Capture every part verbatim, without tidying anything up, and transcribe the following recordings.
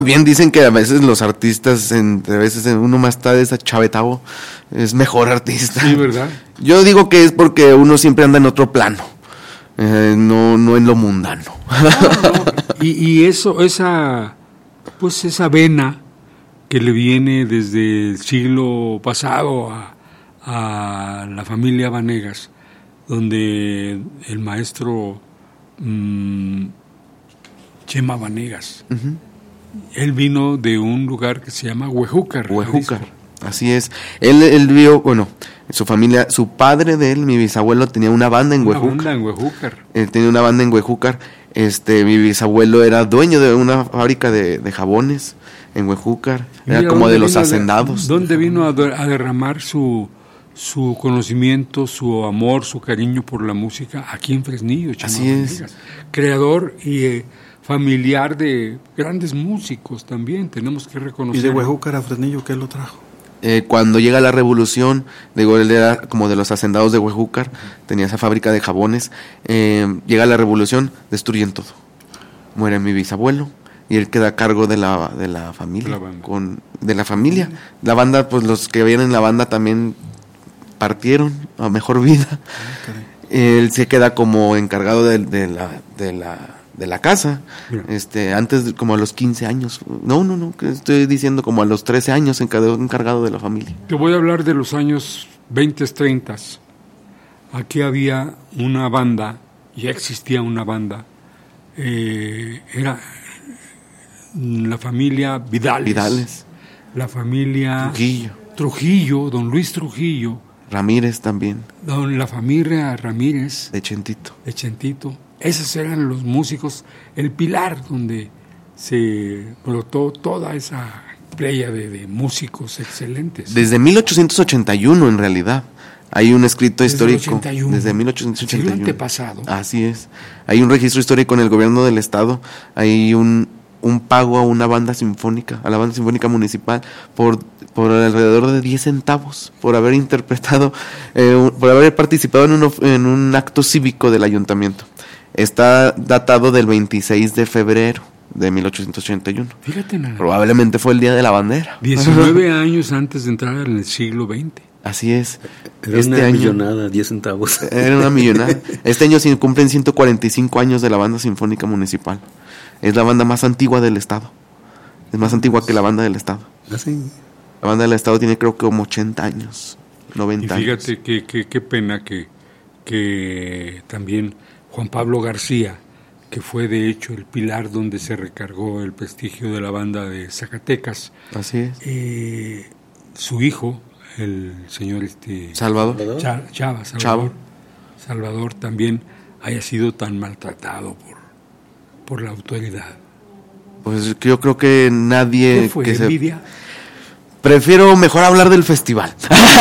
Bien dicen que a veces los artistas, entre veces uno más está desachavetado, es mejor artista. Sí, ¿verdad? Yo digo que es porque uno siempre anda en otro plano, eh, no, no en lo mundano. No, no. Y, y eso, esa, pues esa vena que le viene desde el siglo pasado a, a la familia Vanegas, donde el maestro mmm, Chema Vanegas, uh-huh. él vino de un lugar que se llama Huejúcar. Huejúcar, así es. Él, él vio, bueno, su familia, su padre de él, mi bisabuelo, tenía una banda en una Huejúcar. Una banda en Huejúcar. Él tenía una banda en Huejúcar. Este, mi bisabuelo era dueño de una fábrica de, de jabones en Huejúcar. Era Mira, como de los hacendados. ¿Dónde vino a, de, a derramar su, su conocimiento, su amor, su cariño por la música? Aquí en Fresnillo, Chema Así es. Vanegas. Creador y eh, familiar de grandes músicos también, tenemos que reconocer. ¿Y de Huejúcar a Fresnillo qué lo trajo? Eh, cuando llega la revolución, digo, él era como de los hacendados de Huejúcar, tenía esa fábrica de jabones, eh, llega la revolución, destruyen todo. Muere mi bisabuelo y él queda a cargo de la, de la familia. La con, de la familia. La banda, pues los que habían en la banda también partieron a mejor vida. Okay. Él se queda como encargado de, de la... De la de la casa, yeah. este antes como a los quince años, no, no, no, que estoy diciendo como a los trece años encargado, encargado de la familia. Te voy a hablar de los años veinte, treinta. Aquí había una banda, ya existía una banda, eh, era la familia Vidales, Vidales, la familia Trujillo, Trujillo, don Luis Trujillo, Ramírez también, don la familia Ramírez, de Chentito, de Chentito. Esos eran los músicos, el pilar donde se brotó toda esa playa de, de músicos excelentes. Desde mil ochocientos ochenta y uno en realidad. Hay un escrito desde histórico. ochenta y uno. Desde mil ochocientos ochenta y uno. Siglo antepasado. Así es. Hay un registro histórico en el gobierno del estado. Hay un, un pago a una banda sinfónica, a la banda sinfónica municipal, por, por alrededor de diez centavos, por haber interpretado, eh, por haber participado en un, en un acto cívico del ayuntamiento. Está datado del veintiséis de febrero de mil ochocientos ochenta y uno. Fíjate nada. Probablemente fue el día de la bandera. diecinueve años antes de entrar en el siglo veinte. Así es. Era este una año, millonada, diez centavos. Era una millonada. Este año se cumplen ciento cuarenta y cinco años de la banda sinfónica municipal. Es la banda más antigua del estado. Es más antigua que la banda del estado. ¿Ah, sí? La banda del estado tiene creo que como ochenta años, noventa y fíjate años. Fíjate que, qué pena que, que también Juan Pablo García, que fue de hecho el pilar donde se recargó el prestigio de la banda de Zacatecas. Así es. Eh, su hijo, el señor este Salvador. Cha, Chava, Salvador, Chavo. Salvador también haya sido tan maltratado por, por la autoridad. Pues yo creo que nadie... ¿Qué fue, que envidia? Se... Prefiero mejor hablar del festival.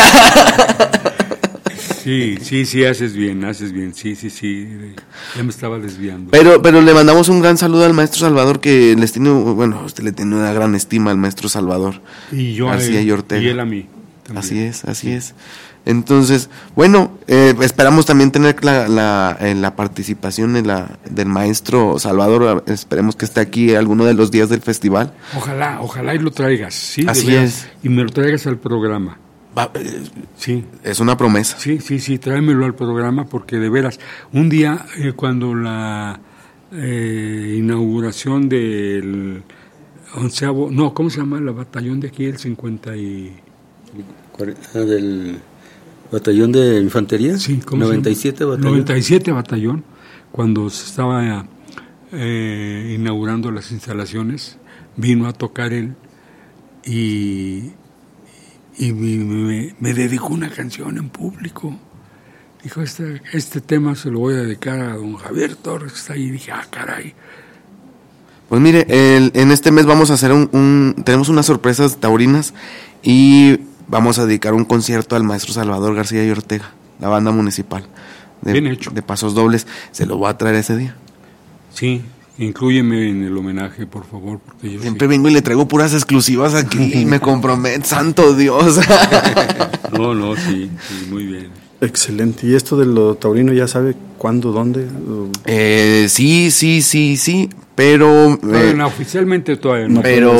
Sí, sí, sí, haces bien, haces bien, sí, sí, sí, ya me estaba desviando. Pero pero le mandamos un gran saludo al maestro Salvador, que les tiene, bueno, usted le tiene una gran estima al maestro Salvador. Y yo García a él, y Ortega. Y él a mí. También. Así es, así sí. es. Entonces, bueno, eh, esperamos también tener la, la, eh, la participación en la, del maestro Salvador. Esperemos que esté aquí alguno de los días del festival. Ojalá, ojalá y lo traigas, sí. Así es. Y me lo traigas al programa. Va, eh, sí. Es una promesa. Sí, sí, sí, tráemelo al programa porque de veras, un día eh, cuando la eh, inauguración del onceavo, no, ¿cómo se llama? El batallón de aquí, el cincuenta y... del batallón de infantería, sí, noventa y siete batallón. noventa y siete batallón, cuando se estaba eh, inaugurando las instalaciones, vino a tocar él y... y me, me, me dedicó una canción en público. Dijo, este, este tema se lo voy a dedicar a don Javier Torres, que está ahí. Y dije, ah, caray. Pues mire, el, en este mes vamos a hacer un, un... tenemos unas sorpresas taurinas y vamos a dedicar un concierto al maestro Salvador García y Ortega, la banda municipal. De, Bien hecho. De Pasos Dobles. Se lo voy a traer ese día. Sí. Inclúyeme en el homenaje, por favor, porque yo siempre sí. vengo y le traigo puras exclusivas aquí y me comprometo, santo Dios. No, no, sí, sí, muy bien. Excelente. ¿Y esto de lo taurino ya sabe cuándo, dónde? Eh, sí, sí, sí, sí. pero Todavía eh, no, oficialmente todavía no. pero